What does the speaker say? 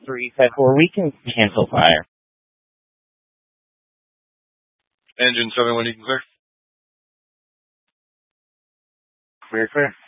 354, we can cancel fire. Engine 71, you can clear. Clear.